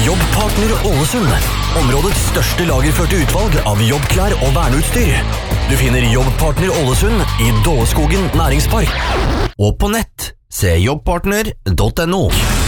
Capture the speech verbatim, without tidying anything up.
Jobbpartner Ålesund. Områdets største lagerførte utvalg av jobbklær og verneutstyr. Du finner Jobbpartner Ålesund i Dåleskogen næringspark. Og på nett, se jobbpartner punktum no.